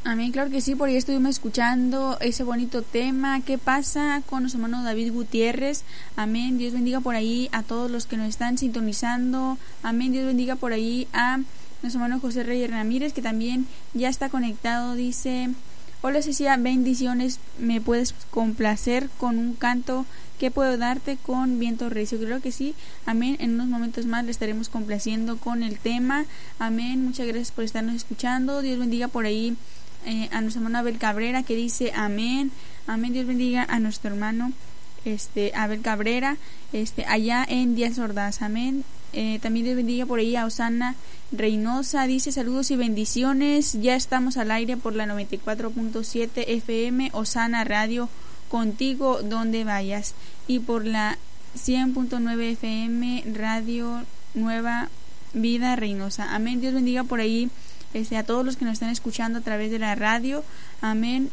Amén, claro que sí, por ahí estuvimos escuchando ese bonito tema. ¿Qué pasa con nuestro hermano David Gutiérrez? Amén, Dios bendiga por ahí a todos los que nos están sintonizando. Amén, Dios bendiga por ahí a nuestro hermano José Reyes Ramírez, que también ya está conectado. Dice: hola Cecilia, bendiciones, ¿me puedes complacer con un canto? ¿Qué puedo darte con viento recio? Creo que sí, amén. En unos momentos más le estaremos complaciendo con el tema. Amén, muchas gracias por estarnos escuchando. Dios bendiga por ahí a nuestro hermano Abel Cabrera, que dice amén. Amén, Dios bendiga a nuestro hermano Abel Cabrera allá en Díaz Ordaz. Amén. También Dios bendiga por ahí a Osana Reynosa, dice: saludos y bendiciones, ya estamos al aire por la 94.7 FM Osana Radio, contigo donde vayas, y por la 100.9 FM Radio Nueva Vida Reynosa. Amén, Dios bendiga por ahí a todos los que nos están escuchando a través de la radio. Amén,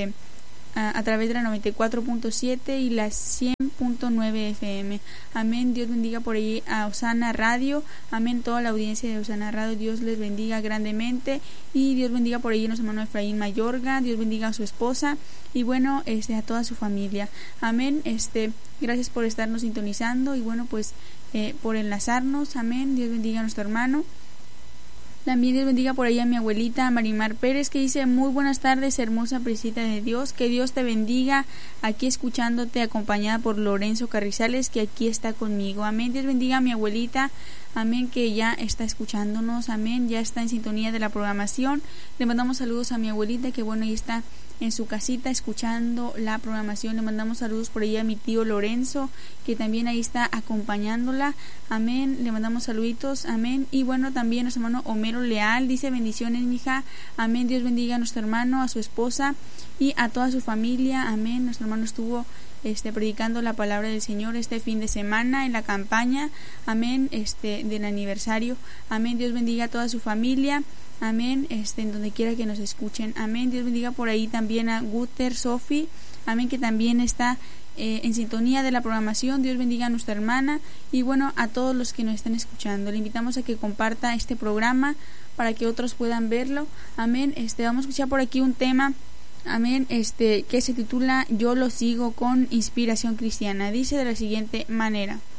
a través de la 94.7 y la 100.9 FM. Amén, Dios bendiga por ahí a Osana Radio. Amén, toda la audiencia de Osana Radio, Dios les bendiga grandemente. Y Dios bendiga por ahí a nuestro hermano Efraín Mayorga, Dios bendiga a su esposa y bueno, a toda su familia. Amén, gracias por estarnos sintonizando y bueno, pues por enlazarnos. Amén, Dios bendiga a nuestro hermano. También Dios bendiga por ahí a mi abuelita Marimar Pérez, que dice: muy buenas tardes, hermosa princesa de Dios, que Dios te bendiga, aquí escuchándote, acompañada por Lorenzo Carrizales, que aquí está conmigo. Amén, Dios bendiga a mi abuelita, amén, que ya está escuchándonos, amén, ya está en sintonía de la programación. Le mandamos saludos a mi abuelita, que bueno, ahí está en su casita escuchando la programación. Le mandamos saludos por ahí a mi tío Lorenzo, que también ahí está acompañándola. Amén, le mandamos saluditos, amén. Y bueno, también nuestro hermano Homero Leal dice: bendiciones, mija. Amén, Dios bendiga a nuestro hermano, a su esposa y a toda su familia. Amén, nuestro hermano estuvo predicando la palabra del Señor este fin de semana en la campaña, amén, del aniversario. Amén, Dios bendiga a toda su familia. Amén, en donde quiera que nos escuchen. Amén, Dios bendiga por ahí también a Guter Sofi, amén, que también está en sintonía de la programación. Dios bendiga a nuestra hermana y bueno, a todos los que nos están escuchando. Le invitamos a que comparta este programa para que otros puedan verlo. Amén, vamos a escuchar por aquí un tema, amén, que se titula Yo lo sigo, con Inspiración Cristiana. Dice de la siguiente manera: